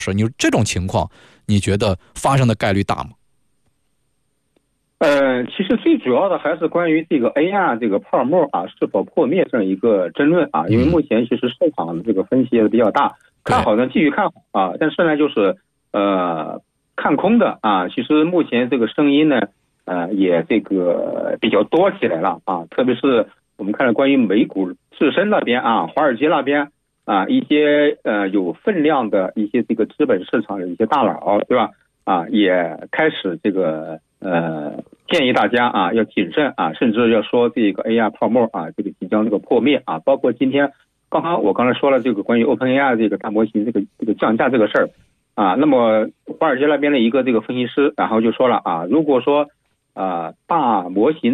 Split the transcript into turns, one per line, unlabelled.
是你这种情况，你觉得发生的概率大吗？
其实最主要的还是关于这个 AR 这个泡沫啊是否破灭这样一个争论啊，因为目前其实市场的这个分歧也比较大，看好呢继续看好啊，但是呢就是看空的啊，其实目前这个声音呢也这个比较多起来了啊，特别是我们看到关于美股自身那边啊，华尔街那边啊一些有分量的一些这个资本市场的一些大佬，对吧？啊，也开始这个建议大家啊要谨慎啊，甚至要说这个 AR 泡沫啊这个即将这个破灭啊，包括今天我刚才说了这个关于 OpenAI 这个大模型这个降价这个事儿啊，那么华尔街那边的一个这个分析师，然后就说了啊，如果说大模型